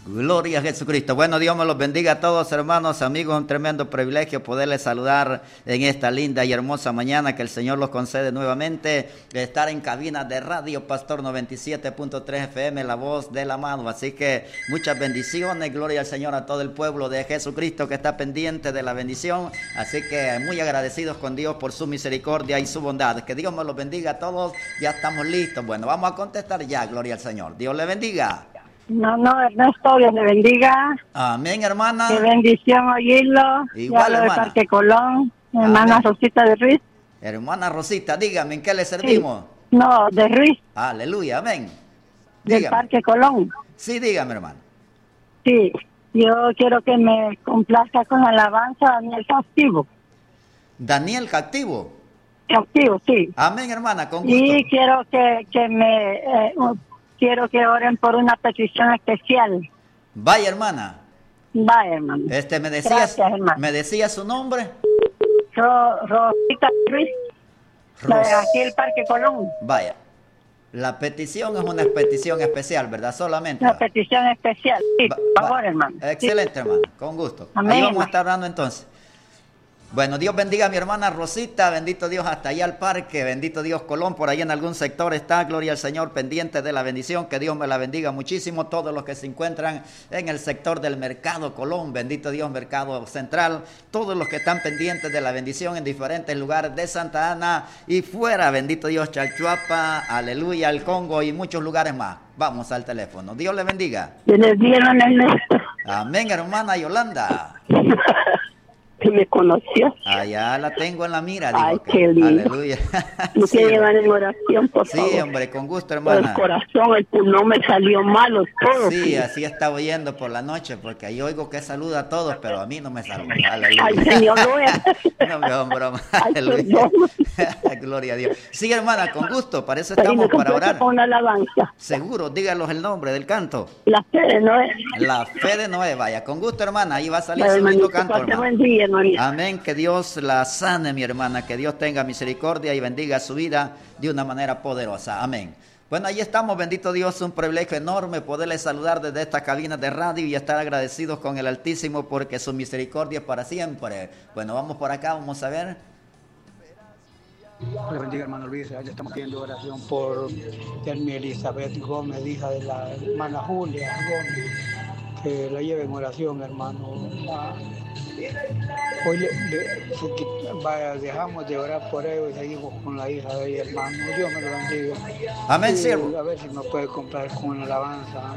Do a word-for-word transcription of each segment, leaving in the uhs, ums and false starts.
Gloria a Jesucristo. Bueno, Dios me los bendiga a todos, hermanos, amigos. Un tremendo privilegio poderles saludar en esta linda y hermosa mañana que el Señor los concede nuevamente de estar en cabina de Radio Pastor noventa y siete punto tres F M, la voz del amado. Así que muchas bendiciones, gloria al Señor, a todo el pueblo de Jesucristo que está pendiente de la bendición. Así que muy agradecidos con Dios por su misericordia y su bondad. Que Dios me los bendiga a todos. Ya estamos listos. Bueno, vamos a contestar ya, gloria al Señor. Dios le bendiga. No, no, Ernesto, Dios le bendiga. Amén, hermana. Qué bendición oírlo. Igual, ya hermana. De Parque Colón, hermana Amén. Rosita de Ruiz. Hermana Rosita, dígame, ¿en qué le servimos? Sí. No, de Ruiz. Aleluya, amén. Del Dígame. Parque Colón. Sí, dígame, hermano. Sí, yo quiero que me complazca con la alabanza Daniel Cautivo. Daniel Cautivo. Cautivo, sí. Amén, hermana, con gusto. Y quiero que, que me... Eh, quiero que oren por una petición especial. Vaya, hermana. Vaya, hermano. Este, me decía, Gracias, hermano. me decía su nombre. Ro, Rosita Ruiz, la de aquí el Parque Colón. Vaya. La petición es una petición especial, ¿verdad? Solamente. Una petición especial. Sí, Va, por favor, va. hermano. Excelente, Sí. hermano. Con gusto. Amén, Ahí vamos hermano. a estar hablando entonces. Bueno, Dios bendiga a mi hermana Rosita, bendito Dios hasta allá al parque, bendito Dios Colón, por ahí en algún sector está, gloria al Señor, pendiente de la bendición, que Dios me la bendiga muchísimo, todos los que se encuentran en el sector del Mercado Colón, bendito Dios, Mercado Central, todos los que están pendientes de la bendición en diferentes lugares de Santa Ana y fuera, bendito Dios, Chalchuapa, aleluya, el Congo y muchos lugares más. Vamos al teléfono, Dios le bendiga. Dios le bendiga, Ernesto. Amén, hermana Yolanda. Que me conoció. Allá la tengo en la mira. Digo, Ay, que, qué lindo. aleluya. Me Sí, quiere llevar en oración, por sí, favor. hombre, con gusto, El hermana. corazón, el pulmón me salió malo, todo. Sí, así estaba oyendo por la noche, porque ahí oigo que saluda a todos, pero a mí no me saluda. Aleluya. Ay, Señor, no es. No me hagan broma. Ay, Aleluya. perdón. Gloria a Dios. Sí, hermana, con gusto. Para eso Pero estamos, me para completa orar. con una alabanza. Seguro, díganos el nombre del canto. La fe, ¿no es? La fe de Noé. Vaya, con gusto, hermana. Ahí va a salir Bueno, su lindo hermanito, canto, pase hermano. buen día, hermano. Amén, que Dios la sane, mi hermana, que Dios tenga misericordia y bendiga su vida de una manera poderosa. Amén. Bueno, ahí estamos, bendito Dios, un privilegio enorme poderles saludar desde esta cabina de radio y estar agradecidos con el Altísimo porque su misericordia es para siempre. Bueno, vamos por acá, vamos a ver. Le bendiga, hermano Luis. Ya estamos pidiendo oración por Termi Elizabeth Gómez, hija de la hermana Julia Gómez, que la lleve en oración, hermano. Hoy le, le, vaya, dejamos de orar por ellos y seguimos con la hija de ella, hermano. Dios me lo bendiga. Amén, Y siervo. a ver si me puede comprar con una alabanza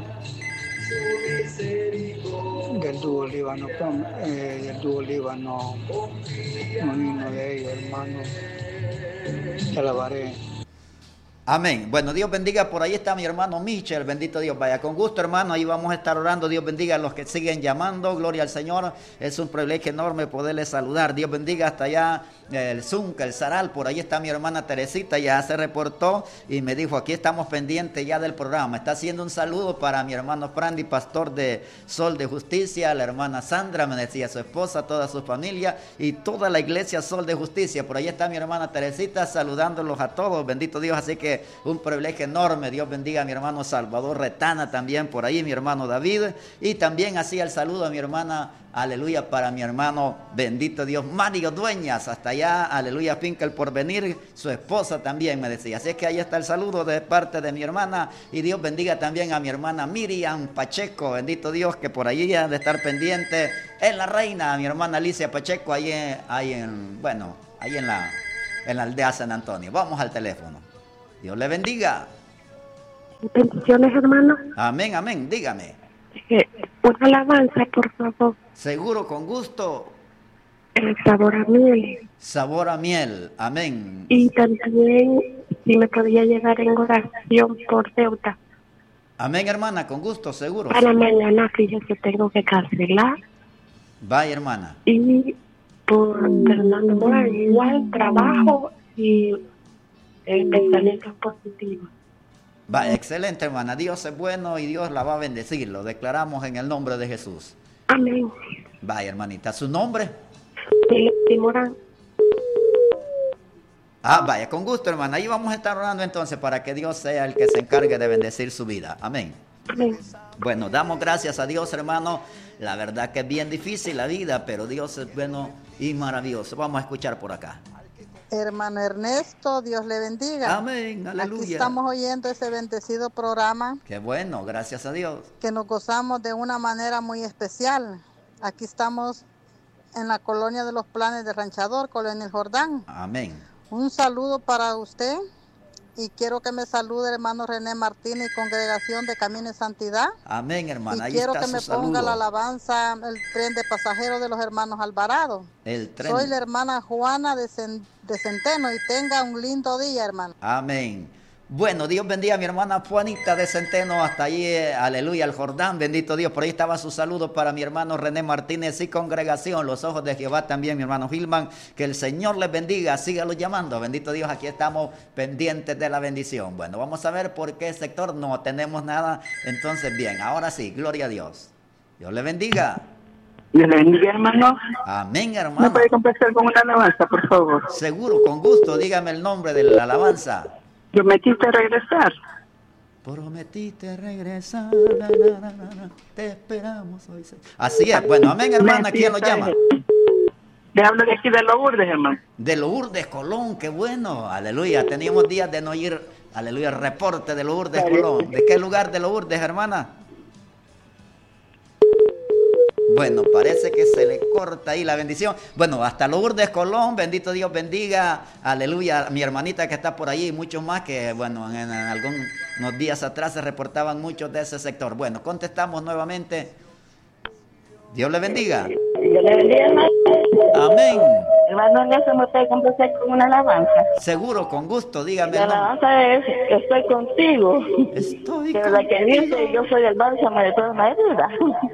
del dúo Líbano, eh, del dúo Líbano, un himno de ella, hermano. Te alabaré. Amén. Bueno, Dios bendiga. Por ahí está mi hermano Michel. Bendito Dios. Vaya, con gusto, hermano. Ahí vamos a estar orando. Dios bendiga a los que siguen llamando. Gloria al Señor. Es un privilegio enorme poderles saludar. Dios bendiga hasta allá el Zunca, el Zaral. Por ahí está mi hermana Teresita. Ya se reportó y me dijo, aquí estamos pendientes ya del programa. Está haciendo un saludo para mi hermano Frandy, pastor de Sol de Justicia. La hermana Sandra, me decía su esposa, toda su familia y toda la iglesia Sol de Justicia. Por ahí está mi hermana Teresita saludándolos a todos. Bendito Dios. Así que un privilegio enorme. Dios bendiga a mi hermano Salvador Retana también por ahí, mi hermano David, y también hacía el saludo a mi hermana, aleluya, para mi hermano, bendito Dios, Mario Dueñas, hasta allá, aleluya, finca el porvenir, su esposa también me decía. Así es que ahí está el saludo de parte de mi hermana, y Dios bendiga también a mi hermana Miriam Pacheco, bendito Dios, que por ahí ha de estar pendiente en La Reina, a mi hermana Alicia Pacheco, ahí en, ahí en bueno, ahí en la, en la aldea San Antonio. Vamos al teléfono. Dios le bendiga. Bendiciones, hermano. Amén, amén. Dígame. Eh, una alabanza, por favor. Seguro, con gusto. El sabor a miel. Sabor a miel. Amén. Y también, si me podía llevar en oración por deuda. Amén, hermana, con gusto, seguro. Para mañana, fíjese, tengo que cancelar. Vaya, hermana. Y por Fernando Mora, igual trabajo y el pensamiento positivo. Va, excelente, hermana. Dios es bueno y Dios la va a bendecir. Lo declaramos en el nombre de Jesús. Amén. Vaya, hermanita. ¿Su nombre? Melody Morán. Ah, vaya, con gusto, hermana. Ahí vamos a estar orando entonces para que Dios sea el que se encargue de bendecir su vida. Amén. Amén. Bueno, damos gracias a Dios, hermano. La verdad que es bien difícil la vida, pero Dios es bueno y maravilloso. Vamos a escuchar por acá. Hermano Ernesto, Dios le bendiga. Amén, aleluya. Aquí estamos oyendo ese bendecido programa. Qué bueno, gracias a Dios. Que nos gozamos de una manera muy especial. Aquí estamos en la colonia de los Planes de Ranchador, Colonia El Jordán. Amén. Un saludo para usted y quiero que me salude el hermano René Martínez y Congregación de Camino y Santidad. Amén, hermana. Y Ahí quiero está que me su ponga saludo. la alabanza, el tren de pasajeros de los hermanos Alvarado. El tren. Soy la hermana Juana de, Cen- de Centeno y tenga un lindo día, hermano. Amén. Bueno, Dios bendiga a mi hermana Juanita de Centeno, hasta allí, eh, aleluya, al Jordán, bendito Dios. Por ahí estaba su saludo para mi hermano René Martínez y Congregación, los ojos de Jehová también, mi hermano Gilman. Que el Señor les bendiga, sígalo llamando, bendito Dios, aquí estamos pendientes de la bendición. Bueno, vamos a ver por qué sector no tenemos nada. Entonces, bien, ahora sí, gloria a Dios. Dios le bendiga. Dios le bendiga, hermano. Amén, ¿Me hermano. puede complacer con una alabanza, por favor? Seguro, con gusto, dígame el nombre de la alabanza. Prometiste regresar. Prometiste regresar, na, na, na, na, na, te esperamos hoy. Así es, bueno, amén, hermana. ¿Quién lo llama? Le hablo de aquí de Lourdes, hermano. De Lourdes, Colón, qué bueno, aleluya. Teníamos días de no ir, aleluya, reporte de Lourdes, Colón. ¿De qué lugar de Lourdes, hermana? Bueno, parece que se le corta ahí la bendición. Bueno, hasta Lourdes, Colón, bendito Dios bendiga, aleluya, mi hermanita que está por allí y muchos más que, bueno, en, en algunos días atrás se reportaban muchos de ese sector. Bueno, contestamos nuevamente. Dios le bendiga. Dios le bendiga, hermano. Amén. Hermano Nelson, ¿me puede complacer con una alabanza? Seguro, con gusto, dígame. La el nombre. alabanza es Estoy contigo. Estoy Que la que contigo. dice yo soy el bálsamo de toda una herida.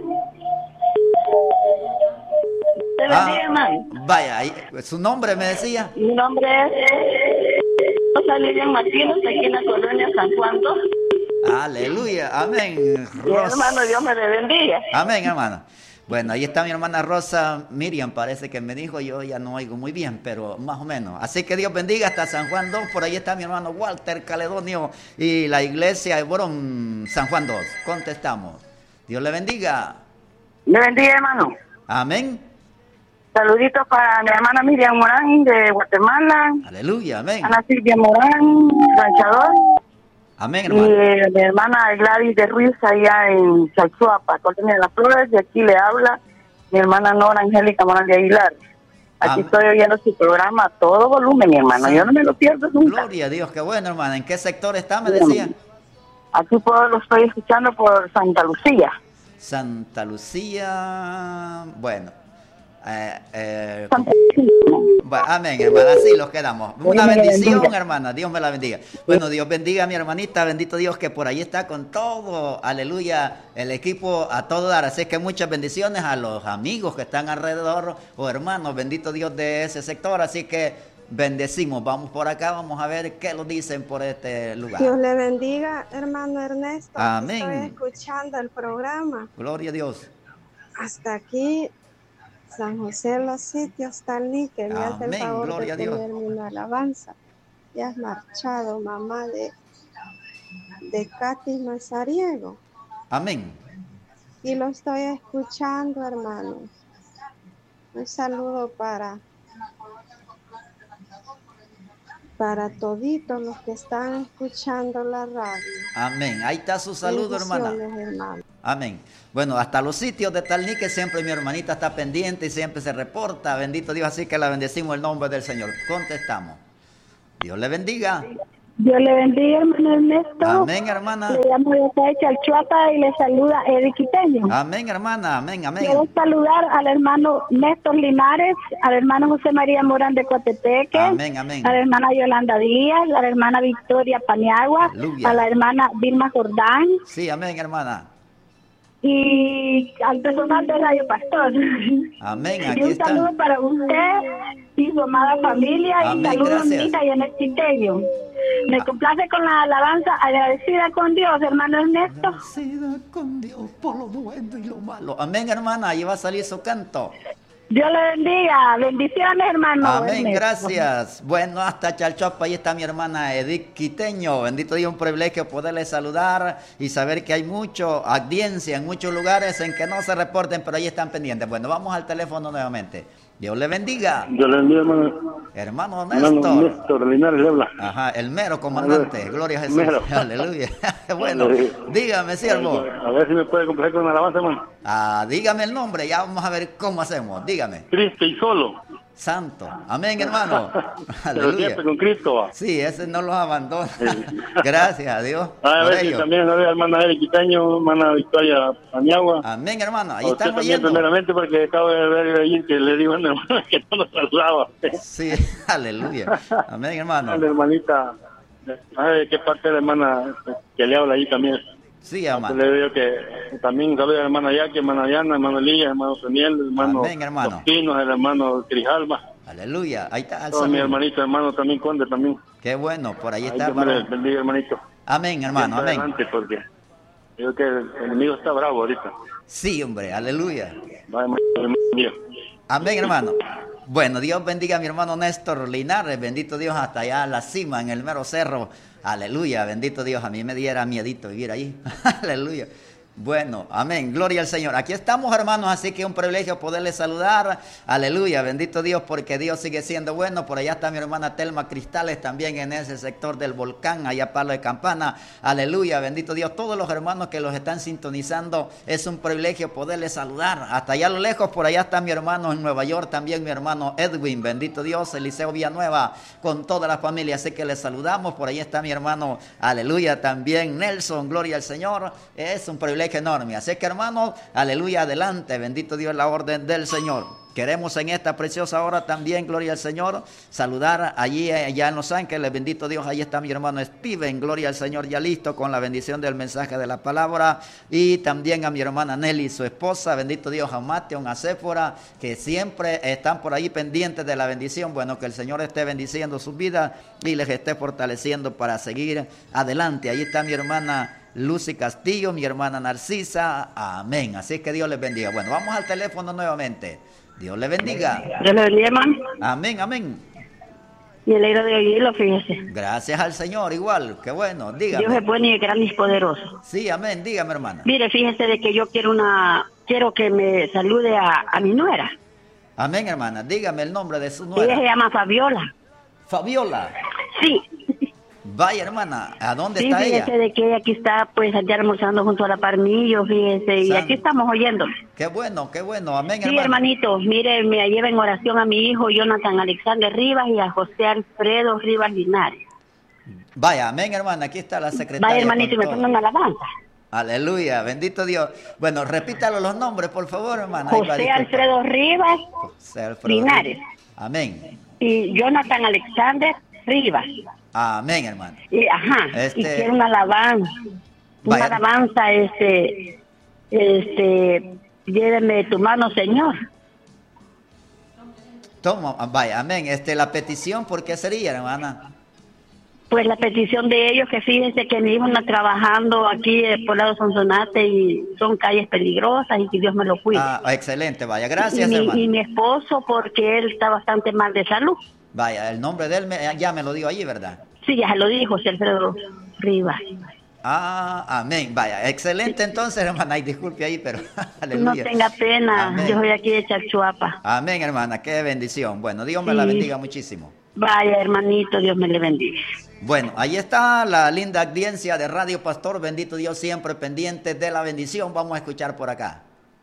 Te bendiga, Ah, hermano. vaya, ahí, su nombre me decía. Mi nombre es Rosa Lilian Martínez, aquí en la colonia San Juan dos. Aleluya, amén. Mi Ros- hermano, Dios me le bendiga. Amén, hermana. Bueno, ahí está mi hermana Rosa Miriam, parece que me dijo, yo ya no oigo muy bien, pero más o menos. Así que Dios bendiga hasta San Juan dos, por ahí está mi hermano Walter Caledonio y la iglesia de Borón, San Juan dos. Contestamos. Dios le bendiga. Le bendiga, hermano. Amén. Saluditos para mi hermana Miriam Morán de Guatemala, Aleluya, amén. Ana Silvia Morán, ranchador, Amén, y hermano. eh, mi hermana Gladys de Ruiz allá en Chalchuapa, Colonia de las Flores, y aquí le habla mi hermana Nora Angélica Morán de Aguilar. Aquí Amén. estoy oyendo su programa a todo volumen, mi hermano, yo no me lo pierdo nunca. Gloria a Dios, qué bueno, hermana. ¿En qué sector está, me decía? Aquí puedo, lo estoy escuchando por Santa Lucía. Santa Lucía, bueno. Eh, eh, Santa Lucía. Bueno, amén, hermana, así los quedamos. Una Dios me la bendición, bendiga. hermana, Dios me la bendiga. Bueno, Dios bendiga a mi hermanita, bendito Dios que por ahí está con todo, aleluya, el equipo a todo dar. Así que muchas bendiciones a los amigos que están alrededor o hermanos, bendito Dios de ese sector. Así que bendecimos, vamos por acá, vamos a ver qué lo dicen por este lugar. Dios le bendiga, hermano Ernesto. Amén. Estoy escuchando el programa. Gloria a Dios. Hasta aquí, San José Los Sitios, Talí, que me hace el Amén, favor gloria de a Dios. tenerme una alabanza. Ya has marchado, mamá de, de Katy Mazariego. Amén. Y lo estoy escuchando, hermano. Un saludo para para toditos los que están escuchando la radio. Amén. Ahí está su saludo, hermana. Bendiciones, hermano. Amén. Bueno, hasta los sitios de Talní, que siempre mi hermanita está pendiente y siempre se reporta. Bendito Dios, así que la bendecimos en el nombre del Señor. Contestamos. Dios le bendiga. Dios le bendiga, hermano Ernesto. Amén, hermana. Le llamo de acá de Chalchuapa y le saluda Eric Quiteño. Amén, hermana. Amén, amén. Quiero saludar al hermano Néstor Linares, al hermano José María Morán de Coatepeque, Amén, amén. a la hermana Yolanda Díaz, a la hermana Victoria Paniagua, Aleluya. a la hermana Vilma Jordán Sí, amén, hermana. y al personal de Radio Pastor. Amén, Y aquí un está. saludo para usted y su amada familia. Amén, y saludos a gracias. mi hija y en el Quiteño. Me complace con la alabanza agradecida con Dios, hermano Ernesto. Agradecida con Dios por lo bueno y lo malo. Amén, hermana. Ahí va a salir su canto. Dios le bendiga. Bendiciones, hermano. Amén, gracias. Bueno, hasta Chalchuapa, ahí está mi hermana Edith Quiteño. Bendito Dios, un privilegio poderle saludar y saber que hay mucha audiencia en muchos lugares en que no se reporten, pero ahí están pendientes. Bueno, vamos al teléfono nuevamente. Dios le bendiga. Dios le bendiga, hermano. Hermano Néstor. Hermano Néstor Linares le habla. Ajá, el mero comandante. Gloria a Jesús. Mero. Aleluya. Bueno, dígame, siervo. A ver si me puede complacer con una alabanza, hermano. Ah, dígame el nombre, ya vamos a ver cómo hacemos. Dígame. Triste y solo. Santo. Amén, hermano. Pero siempre con Cristo, va. Sí, ese no los abandona. Sí. Gracias a Dios. A ver si también a ver, hermana Eric Quitaño, hermana Victoria Paniagua. Amén, hermano. Ahí están oyendo. Primeramente porque acabo de ver ahí que le digo a una hermana que no nos saludaba. Sí, aleluya. Amén, hermano. A la hermanita, a ver qué parte de la hermana que le habla ahí también. Sí, hermano. Le digo que también saluda a la hermana Jackie, hermana Diana, hermano Elías, hermano Daniel, hermano Amén, hermano. Los Pinos, el hermano Grijalba. Aleluya, ahí está. Todo mi hermanito, hermano también Conde también. Qué bueno, por ahí, ahí está. Dios me bendiga, hermanito. Amén, hermano, amén. Adelante, porque digo que el enemigo está bravo ahorita. Sí, hombre, aleluya. Vaya, hermano. Amén, hermano. Bueno, Dios bendiga a mi hermano Néstor Linares, bendito Dios, hasta allá a la cima, en el mero cerro. Aleluya, bendito Dios, a mí me diera miedito vivir ahí. Aleluya. Bueno, amén, gloria al Señor. Aquí estamos, hermanos, así que un privilegio poderles saludar. Aleluya, bendito Dios, porque Dios sigue siendo bueno. Por allá está mi hermana Telma Cristales, también en ese sector del volcán, allá Palo de Campana. Aleluya, bendito Dios. Todos los hermanos que los están sintonizando, es un privilegio poderles saludar. Hasta allá a lo lejos, por allá está mi hermano en Nueva York, también mi hermano Edwin, bendito Dios, Eliseo Villanueva, con toda la familia, así que les saludamos. Por ahí está mi hermano, aleluya, también Nelson, gloria al Señor. Es un privilegio enorme, así que hermanos, aleluya, adelante, bendito Dios, la orden del Señor. Queremos en esta preciosa hora también, gloria al Señor, saludar allí, allá en Los Ángeles, bendito Dios, ahí está mi hermano Steven, gloria al Señor, ya listo con la bendición del mensaje de la palabra, y también a mi hermana Nelly, su esposa, bendito Dios, a Mateo, a Séfora, que siempre están por ahí pendientes de la bendición. Bueno, que el Señor esté bendiciendo sus vidas y les esté fortaleciendo para seguir adelante. Ahí está mi hermana Lucy Castillo, mi hermana Narcisa, amén. Así que Dios les bendiga. Bueno, vamos al teléfono nuevamente. Dios les bendiga. Dios le bendiga, hermano. Amén, amén. Y el aire de oírlo, fíjese. Gracias al Señor, igual, qué bueno, dígame. Dios es bueno y grande y poderoso. Sí, amén, dígame, hermana. Mire, fíjese de que yo quiero una, quiero que me salude a, a mi nuera. Amén, hermana, dígame el nombre de su nuera. Ella se llama Fabiola. Fabiola. Sí. Vaya, hermana, ¿a dónde sí, está ella? Sí, fíjese de que ella aquí está, pues, allá almorzando junto a la Parmillo, fíjese, y San... aquí estamos oyendo. Qué bueno, qué bueno, amén, sí, hermano. hermanito, mire, me lleva en oración a mi hijo Jonathan Alexander Rivas y a José Alfredo Rivas Linares. Vaya, amén, hermana, aquí está la secretaria. Vaya, hermanito, y me pongan alabanza. Aleluya, bendito Dios. Bueno, repítalo los nombres, por favor, hermana. José Alfredo Rivas José Alfredo Linares. Rivas. Amén. Y Jonathan Alexander Rivas. Amén, hermano. Y, ajá, este... y quiero una alabanza. Vaya. Una alabanza, este, este, lléveme tu mano, Señor. Toma, vaya, amén. Este, la petición, ¿por qué sería, hermana? Pues la petición de ellos, que fíjense que mi hijo anda trabajando aquí por lado Sonsonate y son calles peligrosas y que Dios me lo cuide. Ah, excelente, vaya, gracias, y mi, hermano. Y mi esposo, porque él está bastante mal de salud. Vaya, el nombre de él me, ya me lo dio allí, ¿verdad? Sí, ya se lo dijo, José Alfredo Rivas. Ah, amén, vaya, excelente entonces, hermana, y disculpe ahí, pero aleluya. No tenga pena, amén. Yo soy aquí de Chalchuapa. Amén, hermana, qué bendición. Bueno, Dios me sí. la bendiga muchísimo. Vaya, hermanito, Dios me le bendiga. Bueno, ahí está la linda audiencia de Radio Pastor, bendito Dios, siempre pendiente de la bendición. Vamos a escuchar por acá.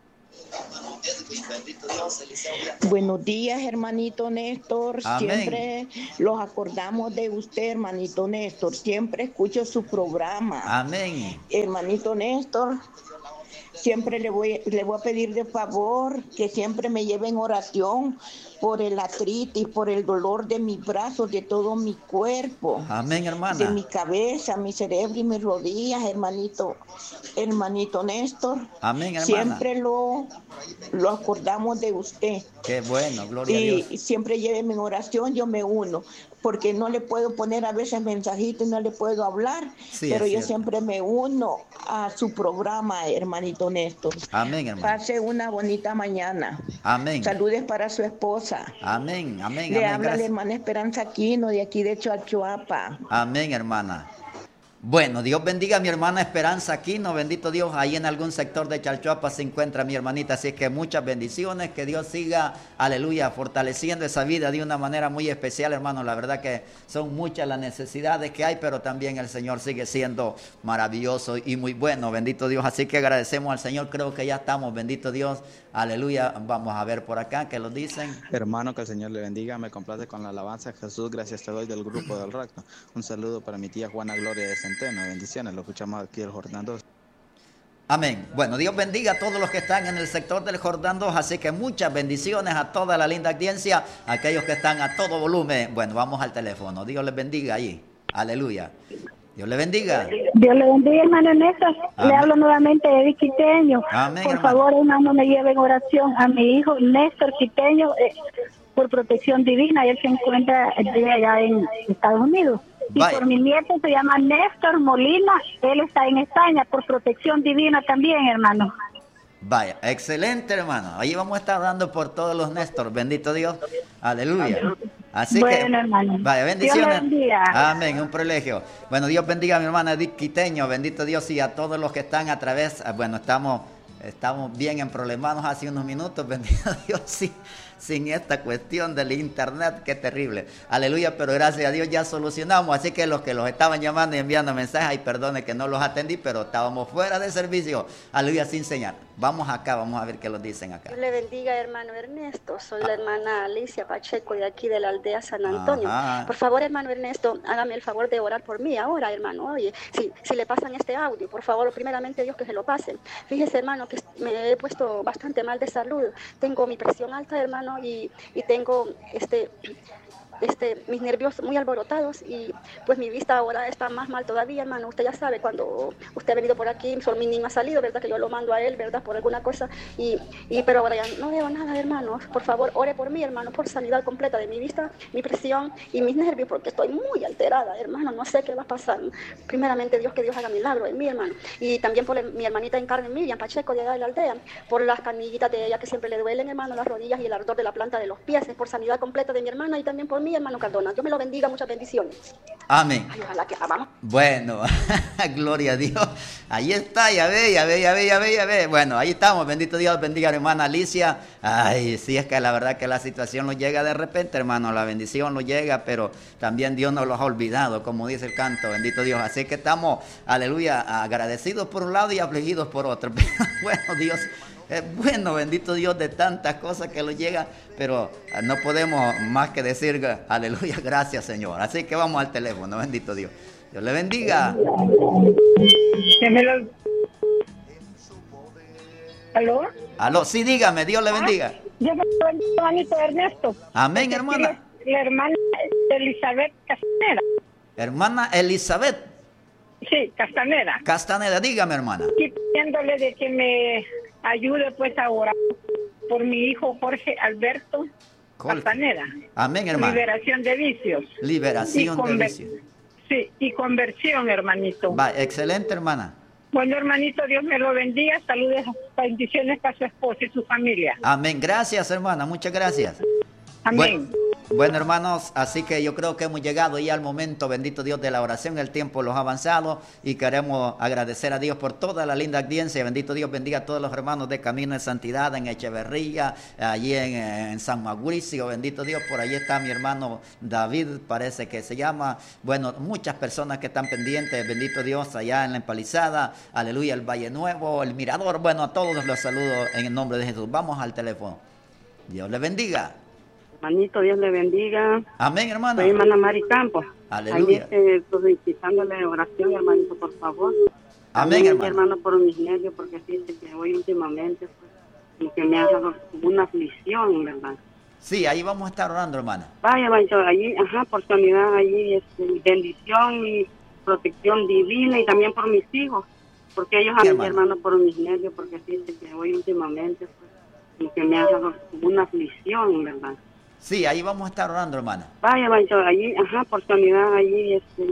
Buenos días, hermanito Néstor. Amén. Siempre los acordamos de usted, hermanito Néstor. Siempre escucho su programa. Amén. Hermanito Néstor, siempre le voy, le voy a pedir de favor que siempre me lleve en oración por el artritis, por el dolor de mis brazos, de todo mi cuerpo. Amén, hermana. De mi cabeza, mi cerebro y mis rodillas, hermanito, hermanito Néstor. Amén, hermana. Siempre lo, lo acordamos de usted. Qué bueno, gloria y, a Dios. Y siempre lléveme en oración, yo me uno. porque no le puedo poner a veces mensajitos y no le puedo hablar, Sí, pero es yo cierto. siempre me uno a su programa, hermanito Néstor. Amén, hermano. Pase una bonita mañana. Amén. Saludes para su esposa. Amén, amén, Le amén. habla la Gracias. hermana Esperanza Aquino de aquí de Chalchuapa. Amén, hermana. Bueno, Dios bendiga a mi hermana Esperanza Aquino, bendito Dios, ahí en algún sector de Chalchuapa se encuentra mi hermanita, así es que muchas bendiciones, que Dios siga, aleluya, fortaleciendo esa vida de una manera muy especial, hermano. La verdad que son muchas las necesidades que hay, pero también el Señor sigue siendo maravilloso y muy bueno, bendito Dios, así que agradecemos al Señor. Creo que ya estamos, bendito Dios, aleluya. Vamos a ver por acá qué lo dicen. Hermano, que el Señor le bendiga, me complace con la alabanza. Jesús, gracias te doy del grupo del Rapto. Un saludo para mi tía Juana Gloria de Centeno, bendiciones, lo escuchamos aquí el Jordán dos. Amén. Bueno, Dios bendiga a todos los que están en el sector del Jordán dos, así que muchas bendiciones a toda la linda audiencia, a aquellos que están a todo volumen. Bueno, vamos al teléfono. Dios les bendiga ahí. Aleluya. Dios le bendiga. Dios le bendiga, hermano Néstor. Le hablo nuevamente de Edith Quiteño. Amén, Por hermano. favor, hermano, me lleve en oración a mi hijo Néstor Quiteño eh, por protección divina. Él se encuentra allá en Estados Unidos. Y Vaya. por mi nieto se llama Néstor Molina. Él está en España por protección divina también, hermano. Vaya, excelente, hermano. Ahí vamos a estar orando por todos los Néstor. Bendito Dios. Aleluya. Así Bueno, que, hermano. vaya, Dios bendiciones. le bendiga. Amén, un privilegio. Bueno, Dios bendiga a mi hermana Edith Quiteño. Bendito Dios y a todos los que están a través. Bueno, estamos, estamos bien en problemados hace unos minutos. Bendito Dios, sí. Sin esta cuestión del internet, qué terrible. Aleluya, pero gracias a Dios ya solucionamos. Así que los que los estaban llamando y enviando mensajes, ay, perdone que no los atendí, pero estábamos fuera de servicio. Aleluya, sin señal. Vamos acá, vamos a ver qué los dicen acá. Dios le bendiga, hermano Ernesto. Soy la hermana Alicia Pacheco de aquí de la aldea San Antonio. Ajá. Por favor, hermano Ernesto, hágame el favor de orar por mí ahora, hermano. Oye, si, si le pasan este audio, por favor, primeramente Dios que se lo pasen. Fíjese, hermano, que me he puesto bastante mal de salud. Tengo mi presión alta, hermano, y, y tengo este... Este, mis nervios muy alborotados y pues mi vista ahora está más mal todavía, hermano. Usted ya sabe, cuando usted ha venido por aquí, solo mi niño ha salido, ¿verdad? Que yo lo mando a él, ¿verdad? Por alguna cosa. Y, y pero ahora ya no veo nada, hermano. Por favor, ore por mí, hermano, por sanidad completa de mi vista, mi presión y mis nervios, porque estoy muy alterada, hermano. No sé qué va a pasar. Primeramente, Dios, que Dios haga milagro en mí, hermano. Y también por mi hermanita en carne, Miriam Pacheco, de allá de la aldea, por las canillitas de ella que siempre le duelen, hermano, las rodillas y el ardor de la planta de los pies, por sanidad completa de mi hermana y también por mí, hermano Cardona. Dios me lo bendiga, muchas bendiciones. Amén. Ay, ojalá que vamos. Bueno, gloria a Dios. Ahí está, ya ve, ya ve, ya ve, ya ve, ya ve. Bueno, ahí estamos. Bendito Dios, bendiga a mi hermana Alicia. Ay, sí, es que la verdad que la situación nos llega de repente, hermano. La bendición nos llega, pero también Dios nos los ha olvidado, como dice el canto. Bendito Dios. Así que estamos, aleluya, agradecidos por un lado y afligidos por otro. Pero bueno, Dios es bueno, bendito Dios, de tantas cosas que nos llega, pero no podemos más que decir, aleluya, gracias, Señor. Así que vamos al teléfono, bendito Dios. Dios le bendiga. ¿Aló? Aló, sí, dígame, Dios le bendiga. Yo me bendiga, hermanito Ernesto. Amén, hermana. La hermana Elizabeth Castaneda. Hermana Elizabeth. Sí, Castaneda. Castaneda, dígame, hermana. Y pidiéndole de que me ayude pues a orar por mi hijo Jorge Alberto Jorge. Castaneda. Amén, hermano. Liberación de vicios. Liberación de conver- vicios. Sí, y conversión, hermanito. Va, excelente, hermana. Bueno, hermanito, Dios me lo bendiga. Saludos, bendiciones para su esposa y su familia. Amén. Gracias, hermana. Muchas gracias. Amén. Bueno, bueno, hermanos, así que yo creo que hemos llegado ya al momento, bendito Dios, de la oración. El tiempo los ha avanzado y queremos agradecer a Dios por toda la linda audiencia. Bendito Dios, bendiga a todos los hermanos de Camino de Santidad en Echeverría, allí en, en San Mauricio. Bendito Dios, por allí está mi hermano David, parece que se llama. Bueno, muchas personas que están pendientes, bendito Dios, allá en la Empalizada, aleluya, el Valle Nuevo, el Mirador. Bueno, a todos los saludo en el nombre de Jesús. Vamos al teléfono. Dios les bendiga. Hermanito, Dios le bendiga. Amén, hermana. Soy hermana Mari Campos. Aleluya. Ahí eh, solicitándole oración, hermanito, por favor. Amén, También, hermano. hermano, por mis nervios, porque fíjese que hoy últimamente, pues, como que me ha dado una aflicción, ¿verdad? Sí, ahí vamos a estar orando, hermana. Vaya, hermanito, allí, ajá, por sanidad, allí, este, bendición y protección divina, y también por mis hijos, porque ellos, Sí, a hermano. mí, hermano, por mis nervios, porque fíjese que hoy últimamente, pues, como que me ha dado una aflicción, ¿verdad? Sí, ahí vamos a estar orando, hermana. Vaya, vaya, allí, ajá, por sanidad, allí, este,